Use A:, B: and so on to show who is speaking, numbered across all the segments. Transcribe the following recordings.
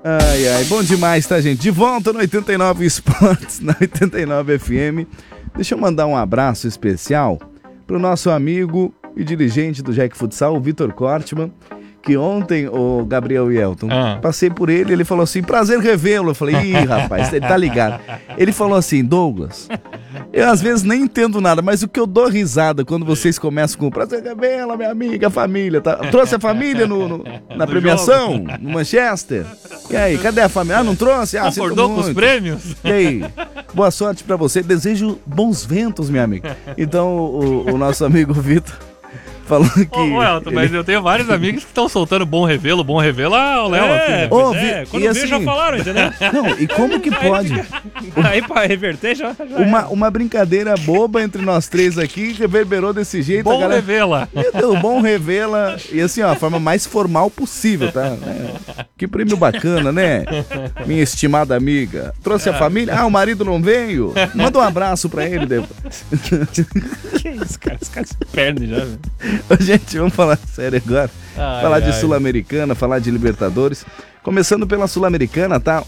A: Ai, ai, bom demais, tá, gente? De volta no 89 Esportes, na 89 FM. Deixa eu mandar um abraço especial pro nosso amigo e dirigente do Jack Futsal, o Vitor Kortman, que ontem, o Gabriel e Elton, passei por ele falou assim, prazer revê-lo. Eu falei, ih, rapaz, ele tá ligado. Ele falou assim, Douglas, eu às vezes nem entendo nada, mas o que eu dou risada quando vocês começam com prazer revê-lo, minha amiga, família, tá? Trouxe a família na premiação, no Manchester? E aí, cadê a família? Ah, não trouxe? Ah,
B: concordou com os prêmios?
A: E aí, boa sorte pra você, desejo bons ventos, minha amiga. Então, o nosso amigo Vitor falou que...
B: Ô, Elton, mas eu tenho vários amigos que estão soltando bom revelo, o Léo.
A: Quando
C: veio já falaram, entendeu?
A: Não, e como que pode?
C: Aí pra reverter já
A: uma brincadeira boba entre nós três aqui, reverberou desse jeito.
B: Bom revela.
A: Bom revela. E assim, ó, a forma mais formal possível, tá? Que prêmio bacana, né? Minha estimada amiga. Trouxe a família? Ah, o marido não veio? Manda um abraço pra ele depois.
C: Que isso, cara? Os caras se perdem já, velho.
A: Gente, vamos falar sério agora. Falar de Sul-Americana, falar de Libertadores. Começando pela Sul-Americana, tá?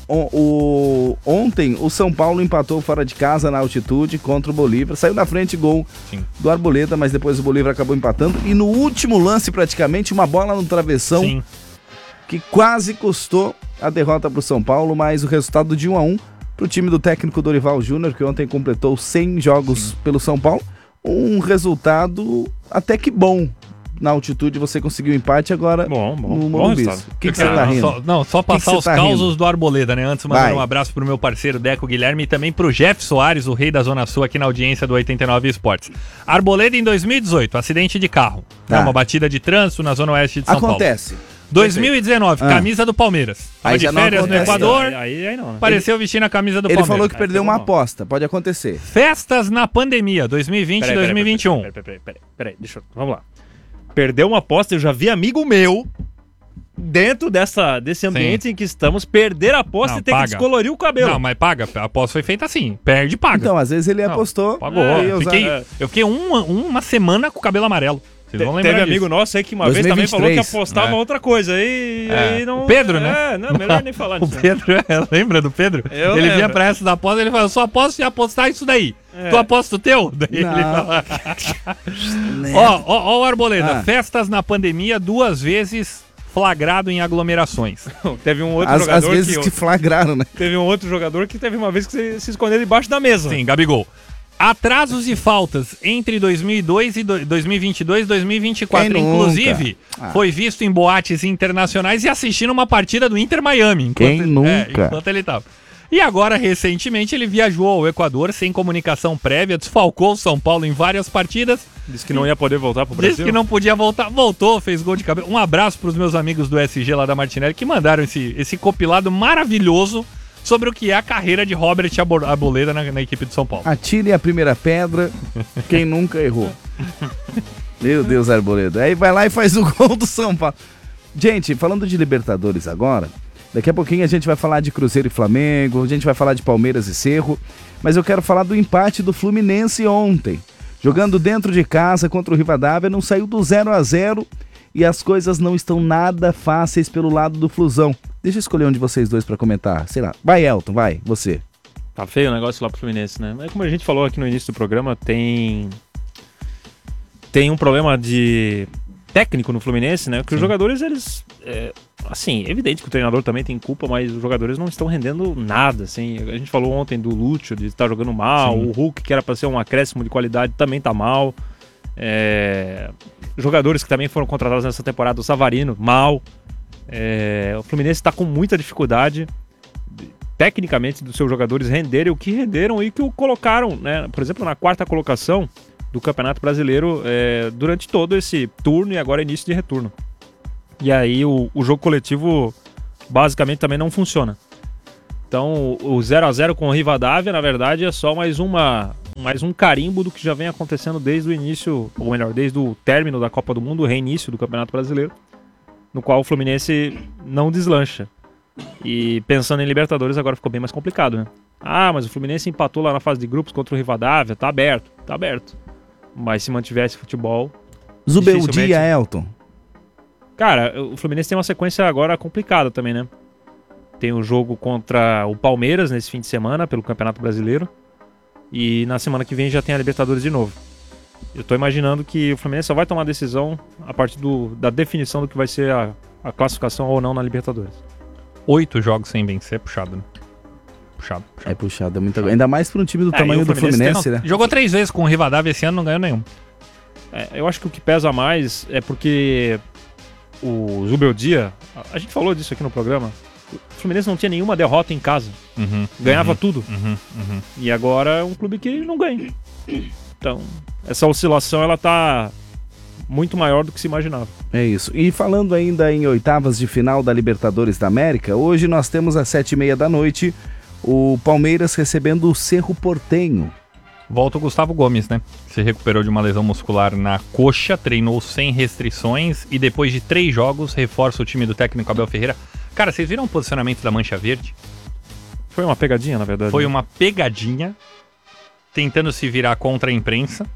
A: Ontem o São Paulo empatou fora de casa na altitude contra o Bolívar. Saiu na frente, gol do Arboleda, mas depois o Bolívar acabou empatando. E no último lance, praticamente, uma bola no travessão que quase custou a derrota para o São Paulo, mas o resultado de 1-1 para o time do técnico Dorival Júnior, que ontem completou 100 jogos pelo São Paulo. Um resultado até que bom. Na altitude você conseguiu um empate, agora
C: bom
A: no Morumbi. O que você tá rindo?
B: Só passar os causos do Arboleda, né? Antes, mandar um abraço pro meu parceiro Deco Guilherme e também pro Jeff Soares, o rei da Zona Sul, aqui na audiência do 89 Esportes. Arboleda em 2018, acidente de carro. Uma batida de trânsito na Zona Oeste de São Paulo.
A: Acontece.
B: 2019, camisa do Palmeiras. Tava de férias no Equador,
C: aí não.
B: apareceu vestindo a camisa do Palmeiras.
A: Ele falou que perdeu uma aposta, pode acontecer.
B: Festas na pandemia, 2020 e 2021.
C: Peraí, vamos lá. Perdeu uma aposta, eu já vi amigo meu, dentro desse ambiente em que estamos, perder a aposta e ter que descolorir o cabelo.
B: Não, mas paga, a aposta foi feita assim, perde e paga.
A: Então, às vezes ele apostou.
B: Pagou. Eu fiquei uma semana com o cabelo amarelo.
C: Teve amigo nosso aí que uma 2023, vez também falou que apostava outra coisa. Aí não.
B: O Pedro, né?
C: Não, melhor nem falar disso.
B: O Pedro, lembra do Pedro? Ele vinha pra essa da aposta e ele falou: eu só aposto em apostar isso daí. Tu aposta o teu? Daí ele fala... Ó, o Arboleda, festas na pandemia 2 vezes flagrado em aglomerações.
C: Teve um outro jogador.
A: Às vezes que flagraram, né?
C: Teve um outro jogador que teve uma vez que se escondeu debaixo da mesa.
B: Sim, Gabigol. Atrasos e faltas entre 2002 e 2022 e 2024. Inclusive, foi visto em boates internacionais e assistindo uma partida do Inter Miami. Enquanto ele estava. E agora, recentemente, ele viajou ao Equador sem comunicação prévia, desfalcou o São Paulo em várias partidas.
C: Disse que não ia poder voltar pro Brasil.
B: Disse que não podia voltar, voltou, fez gol de cabeça. Um abraço para os meus amigos do SG lá da Martinelli, que mandaram esse compilado maravilhoso sobre o que é a carreira de Robert Arboleda na equipe de São Paulo.
A: Atire a primeira pedra, quem nunca errou. Meu Deus, Arboleda. Aí vai lá e faz o gol do São Paulo. Gente, falando de Libertadores agora, daqui a pouquinho a gente vai falar de Cruzeiro e Flamengo, a gente vai falar de Palmeiras e Cerro, mas eu quero falar do empate do Fluminense ontem. Jogando dentro de casa contra o Rivadavia, não saiu do 0-0 e as coisas não estão nada fáceis pelo lado do Flusão. Deixa eu escolher um de vocês dois pra comentar. Sei lá. Vai, Elton, vai. Você.
C: Tá feio o negócio lá pro Fluminense, né? Mas como a gente falou aqui no início do programa, tem um problema de técnico no Fluminense, né? Porque os jogadores, eles... assim, é evidente que o treinador também tem culpa, mas os jogadores não estão rendendo nada, assim. A gente falou ontem do Lúcio, de estar jogando mal. Sim. O Hulk, que era pra ser um acréscimo de qualidade, também tá mal. Jogadores que também foram contratados nessa temporada, o Savarino, mal. O Fluminense está com muita dificuldade tecnicamente dos seus jogadores renderem o que renderam e que o colocaram, né? Por exemplo, na 4ª colocação do Campeonato Brasileiro durante todo esse turno e agora início de retorno. E aí o jogo coletivo basicamente também não funciona. Então o 0-0 com o Rivadavia, na verdade, é só mais um carimbo do que já vem acontecendo desde o início, ou melhor, desde o término da Copa do Mundo, o reinício do Campeonato Brasileiro, no qual o Fluminense não deslancha. E pensando em Libertadores agora ficou bem mais complicado, né? Mas o Fluminense empatou lá na fase de grupos contra o Rivadavia, tá aberto. Mas se mantivesse futebol...
A: Zubeldia, Elton.
C: Cara, o Fluminense tem uma sequência agora complicada também, né? tem o jogo contra o Palmeiras nesse fim de semana, pelo Campeonato Brasileiro. E na semana que vem já tem a Libertadores de novo. Eu tô imaginando que o Fluminense só vai tomar a decisão a partir da definição do que vai ser a classificação ou não na Libertadores.
B: 8 jogos sem vencer, puxado, né? Puxado.
A: É puxado, é muito. Ainda mais para um time do tamanho do Fluminense, né?
B: Jogou 3 vezes com o Rivadavia esse ano, não ganhou nenhum.
C: Eu acho que o que pesa mais é porque o Zubeldia, a gente falou disso aqui no programa, o Fluminense não tinha nenhuma derrota em casa. Ganhava tudo. E agora é um clube que não ganha. Então, essa oscilação, ela tá muito maior do que se imaginava.
A: É isso. E falando ainda em oitavas de final da Libertadores da América, hoje nós temos às 7h30 da noite o Palmeiras recebendo o Cerro Porteño.
B: Volta o Gustavo Gomes, né? Se recuperou de uma lesão muscular na coxa, treinou sem restrições e depois de 3 jogos reforça o time do técnico Abel Ferreira. Cara, vocês viram o posicionamento da Mancha Verde?
C: Foi uma pegadinha, na verdade.
B: Foi uma pegadinha tentando se virar contra a imprensa.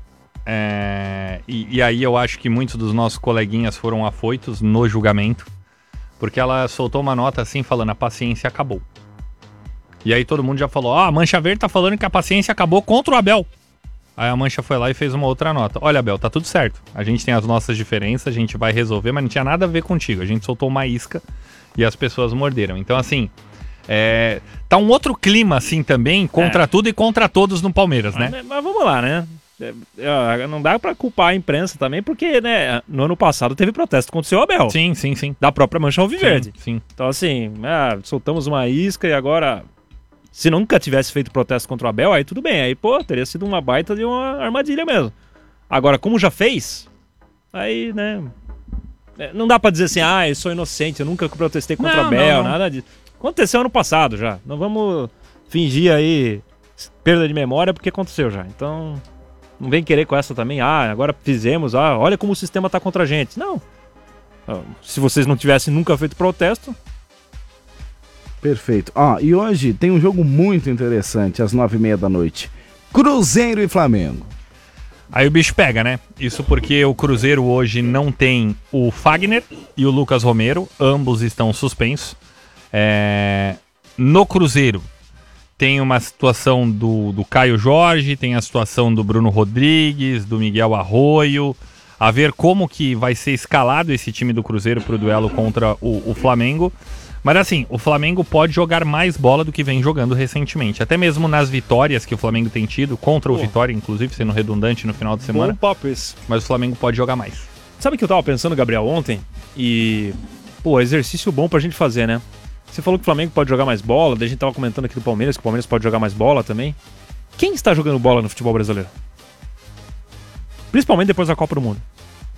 B: E aí eu acho que muitos dos nossos coleguinhas foram afoitos no julgamento, porque ela soltou uma nota assim falando: a paciência acabou. E aí todo mundo já falou: a Mancha Verde tá falando que a paciência acabou contra o Abel. Aí a Mancha foi lá e fez uma outra nota: olha, Abel, tá tudo certo, a gente tem as nossas diferenças, a gente vai resolver, mas não tinha nada a ver contigo, a gente soltou uma isca e as pessoas morderam. Então assim, tá um outro clima assim também, contra tudo e contra todos no Palmeiras, né?
C: Mas vamos lá, né? Não dá pra culpar a imprensa também, porque, né, no ano passado teve protesto contra o seu Abel.
B: Sim.
C: Da própria Mancha Alviverde.
B: Sim.
C: Então assim, soltamos uma isca e agora, se nunca tivesse feito protesto contra o Abel, aí tudo bem, aí teria sido uma baita de uma armadilha mesmo. Agora, como já fez, aí, né, não dá pra dizer assim: eu sou inocente, eu nunca protestei contra o Abel, nada disso. Aconteceu ano passado já, não vamos fingir aí perda de memória, porque aconteceu já. Então, não vem querer com essa também: agora fizemos, olha como o sistema tá contra a gente. Não. Se vocês não tivessem nunca feito protesto.
A: Perfeito. E hoje tem um jogo muito interessante, às 9h30 da noite. Cruzeiro e Flamengo.
B: Aí o bicho pega, né? Isso porque o Cruzeiro hoje não tem o Fagner e o Lucas Romero, ambos estão suspensos. No Cruzeiro tem uma situação do Caio Jorge, tem a situação do Bruno Rodrigues, do Miguel Arroio, a ver como que vai ser escalado esse time do Cruzeiro para o duelo contra o Flamengo. Mas assim, o Flamengo pode jogar mais bola do que vem jogando recentemente. Até mesmo nas vitórias que o Flamengo tem tido, contra o Vitória, inclusive, sendo redundante no final de semana.
C: Bom papo esse.
B: Mas o Flamengo pode jogar mais.
C: Sabe o que eu tava pensando, Gabriel, ontem? E, exercício bom pra gente fazer, né? Você falou que o Flamengo pode jogar mais bola, daí a gente tava comentando aqui do Palmeiras, que o Palmeiras pode jogar mais bola também. Quem está jogando bola no futebol brasileiro? Principalmente depois da Copa do Mundo.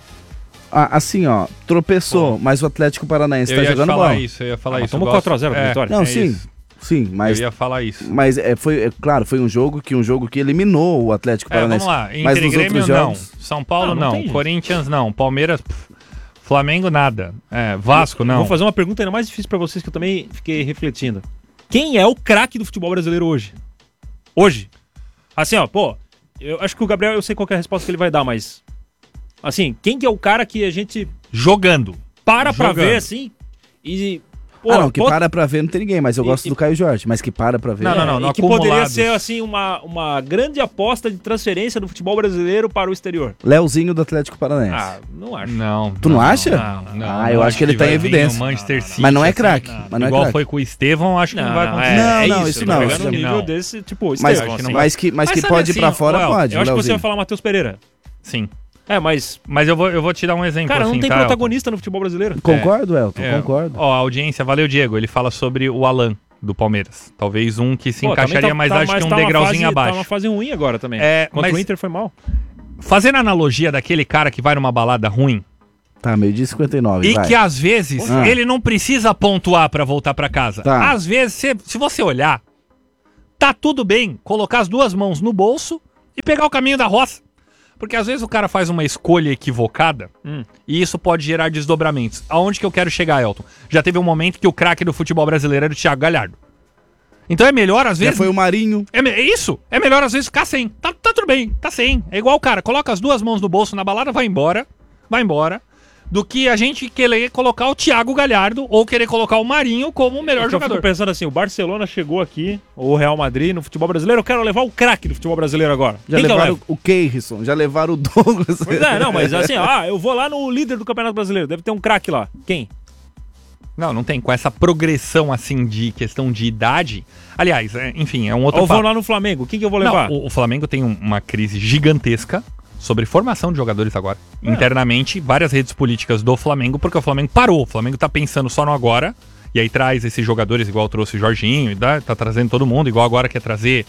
A: Assim, tropeçou, mas o Atlético Paranaense tá jogando bola.
B: Eu ia falar isso.
C: Tomou 4x0 da Vitória.
A: Não, sim, mas...
B: Eu ia falar isso.
A: Mas foi um jogo que eliminou o Atlético Paranaense.
B: Vamos lá,
A: mas
B: Inter e Grêmio
A: jogos...
B: não, São Paulo não, Corinthians não, Palmeiras, Flamengo nada, Vasco não.
C: Vou fazer uma pergunta ainda mais difícil pra vocês, que eu também fiquei refletindo. Quem é o craque do futebol brasileiro hoje? Hoje. Assim, eu acho que o Gabriel, eu sei qual é a resposta que ele vai dar, mas... Assim, quem que é o cara que a gente...
B: Jogando.
C: Pra ver, assim, e...
A: para pra ver não tem ninguém, mas eu gosto do Caio Jorge, mas que para pra ver...
B: Não,
C: e que poderia ser, assim, uma grande aposta de transferência do futebol brasileiro para o exterior.
A: Leozinho do Atlético Paranaense.
C: Não acho.
B: Não.
A: Tu não acha?
B: Não.
A: Eu acho que ele tá em evidência.
B: Manchester City,
A: mas não é craque.
B: Igual foi com o Estevão, acho que não vai acontecer.
A: Isso não.
C: Isso nível desse, tipo, Estevão.
A: Mas que pode ir pra fora, pode.
C: Eu acho que você vai falar Matheus Pereira.
B: Sim.
C: Mas
B: eu vou te dar um exemplo.
C: Cara, não tem protagonista no futebol brasileiro.
A: Concordo, Elton, concordo.
B: A audiência, valeu, Diego. Ele fala sobre o Alan, do Palmeiras. Talvez um que se encaixaria, mas acho que um degrauzinho abaixo.
C: Tá uma fase ruim agora também. Contra o Inter foi mal.
B: Fazendo analogia daquele cara que vai numa balada ruim.
A: Tá, meio dia 59,
B: E que às vezes ele não precisa pontuar pra voltar pra casa.
A: Tá.
B: Às vezes, se você olhar, tá tudo bem colocar as 2 mãos no bolso e pegar o caminho da roça. Porque às vezes o cara faz uma escolha equivocada e isso pode gerar desdobramentos. Aonde que eu quero chegar, Elton? Já teve um momento que o craque do futebol brasileiro era o Thiago Galhardo. Então é melhor às vezes...
A: Já foi o Marinho.
B: Isso! É melhor às vezes ficar sem. Tá tudo bem, tá sem. É igual o cara, coloca as 2 mãos no bolso na balada, vai embora. do que a gente querer colocar o Thiago Galhardo ou querer colocar o Marinho como o melhor jogador.
C: Eu fico pensando assim, o Barcelona chegou aqui, ou o Real Madrid no futebol brasileiro, eu quero levar o craque do futebol brasileiro agora.
A: Já levaram o Keirson, já levaram o Douglas.
C: Pois é, não, mas assim, eu vou lá no líder do Campeonato Brasileiro, deve ter um craque lá. Quem?
B: Não tem. Com essa progressão, assim, de questão de idade... Aliás, enfim, é um outro
C: Ou vou lá no Flamengo, quem que eu vou levar?
B: Não, o Flamengo tem uma crise gigantesca sobre formação de jogadores agora. Internamente, várias redes políticas do Flamengo, porque o Flamengo parou. O Flamengo tá pensando só no agora, e aí traz esses jogadores, igual trouxe o Jorginho, tá trazendo todo mundo, igual agora quer trazer...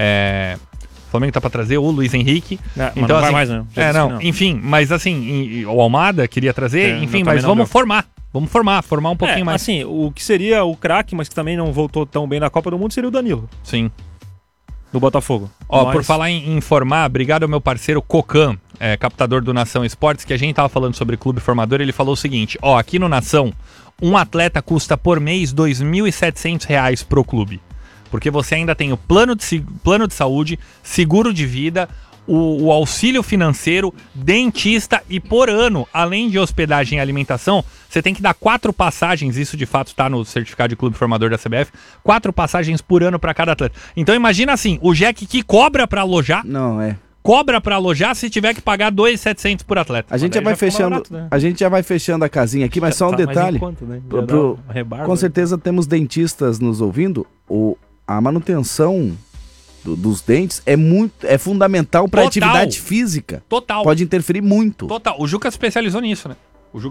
B: O Flamengo tá pra trazer o Luiz Henrique.
C: Então, não vai mais, não.
B: Não. Enfim, mas assim, o Almada queria trazer, enfim, mas vamos formar. Vamos formar um pouquinho mais.
C: Assim, o que seria o craque, mas que também não voltou tão bem na Copa do Mundo, seria o Danilo.
B: Sim.
C: Do Botafogo.
B: Por falar em formar, obrigado ao meu parceiro Cocan, captador do Nação Esportes, que a gente tava falando sobre clube formador, ele falou o seguinte, aqui no Nação, um atleta custa por mês R$ 2.700 pro clube. Porque você ainda tem o plano de saúde, seguro de vida, o auxílio financeiro, dentista e por ano, além de hospedagem e alimentação, você tem que dar 4 passagens, isso de fato está no certificado de clube formador da CBF, 4 passagens por ano para cada atleta. Então imagina assim, o Jack que cobra para alojar... Cobra pra alojar se tiver que pagar 2.700 por atleta.
A: A gente já vai fechando, barato, né? A gente já vai fechando a casinha aqui, mas só um detalhe.
C: Quanto, né?
A: Com certeza temos dentistas nos ouvindo. A manutenção dos dentes é fundamental para atividade física.
B: Total.
A: Pode interferir muito.
B: Total. O Juca especializou nisso, né?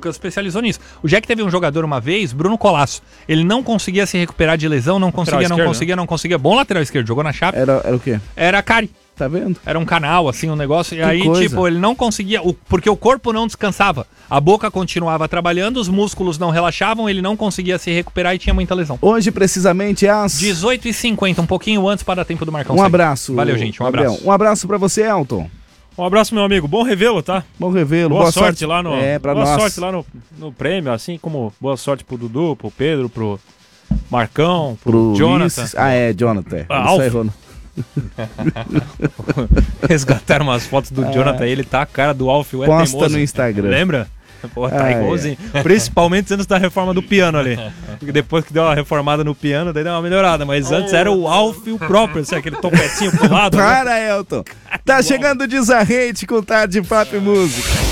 B: O Jack teve um jogador uma vez, Bruno Colasso. Ele não conseguia se recuperar de lesão, não conseguia. Bom lateral esquerdo, jogou na Chape.
A: Era o quê?
B: Era cárie.
A: Tá vendo?
B: Era um canal, assim, um negócio. E aí,
A: coisa.
B: tipo, ele não conseguia... Porque o corpo não descansava. A boca continuava trabalhando, os músculos não relaxavam, ele não conseguia se recuperar e tinha muita lesão.
A: Hoje, precisamente, às
B: 18h50, um pouquinho antes para dar tempo do Marcão.
A: Um abraço.
B: Valeu, gente. Um abraço.
A: Um abraço pra você, Elton.
C: Um abraço, meu amigo. Bom revê-lo, tá?
A: Bom revê-lo.
C: Boa sorte lá no...
A: pra
C: boa
A: nós.
C: sorte lá no prêmio, assim como boa sorte pro Dudu, pro Pedro, pro Marcão, pro Jonathan.
A: Jonathan.
C: Alf. Resgataram umas fotos do Jonathan, ele tá a cara do Alf, o
A: Posta
C: teimoso.
A: No Instagram.
C: Lembra? Pô, tá igualzinho. Principalmente antes da reforma do piano ali. Porque depois que deu uma reformada no piano, daí deu uma melhorada. Mas antes era o Alf o próprio, assim, aquele topetinho pro lado.
A: Para, Elton. Tá chegando o Desarrete com Tarde Papo e Música.